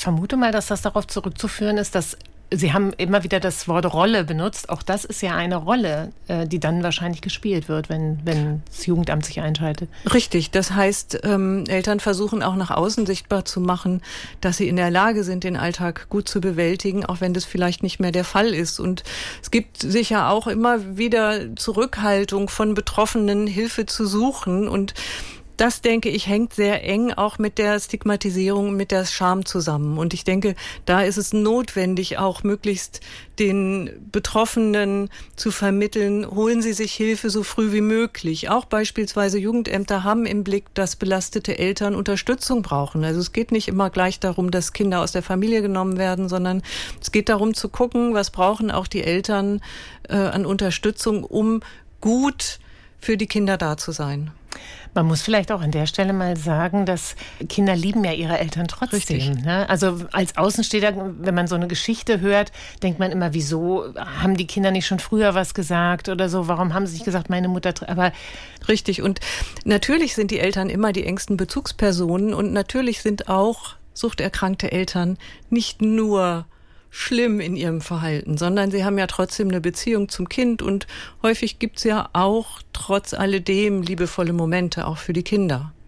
vermute mal, dass das darauf zurückzuführen ist, dass Sie haben immer wieder das Wort Rolle benutzt. Auch das ist ja eine Rolle, die dann wahrscheinlich gespielt wird, wenn das Jugendamt sich einschaltet. Richtig. Das heißt, Eltern versuchen auch nach außen sichtbar zu machen, dass sie in der Lage sind, den Alltag gut zu bewältigen, auch wenn das vielleicht nicht mehr der Fall ist. Und es gibt sicher auch immer wieder Zurückhaltung von Betroffenen, Hilfe zu suchen. Und das, denke ich, hängt sehr eng auch mit der Stigmatisierung, mit der Scham zusammen. Und ich denke, da ist es notwendig, auch möglichst den Betroffenen zu vermitteln, holen Sie sich Hilfe so früh wie möglich. Auch beispielsweise Jugendämter haben im Blick, dass belastete Eltern Unterstützung brauchen. Also es geht nicht immer gleich darum, dass Kinder aus der Familie genommen werden, sondern es geht darum zu gucken, was brauchen auch die Eltern an Unterstützung, um gut für die Kinder da zu sein. Man muss vielleicht auch an der Stelle mal sagen, dass Kinder lieben ja ihre Eltern trotzdem. Richtig. Ne? Also als Außenstehender, wenn man so eine Geschichte hört, denkt man immer, wieso haben die Kinder nicht schon früher was gesagt oder so? Warum haben sie nicht gesagt, meine Mutter... Aber richtig. Und natürlich sind die Eltern immer die engsten Bezugspersonen und natürlich sind auch suchterkrankte Eltern nicht nur schlimm in ihrem Verhalten, sondern sie haben ja trotzdem eine Beziehung zum Kind und häufig gibt's ja auch trotz alledem liebevolle Momente auch für die Kinder.